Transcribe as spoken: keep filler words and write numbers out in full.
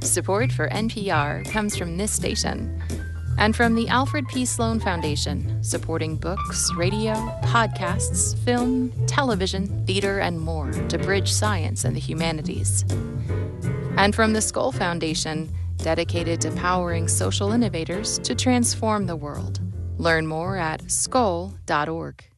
Support for N P R comes from this station and from the Alfred P. Sloan Foundation, supporting books, radio, podcasts, film, television, theater, and more to bridge science and the humanities. And from the Skoll Foundation, dedicated to powering social innovators to transform the world. Learn more at skoll dot org.